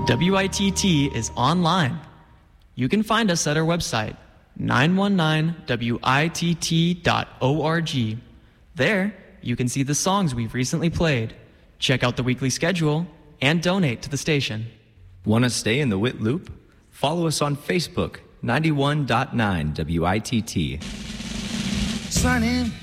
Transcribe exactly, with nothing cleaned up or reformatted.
W I T T is online. You can find us at our website, nine one nine W I T T dot org. There, you can see the songs we've recently played, check out the weekly schedule, and donate to the station. Want to stay in the W I T loop? Follow us on Facebook, ninety-one point nine W I T T. Sign in.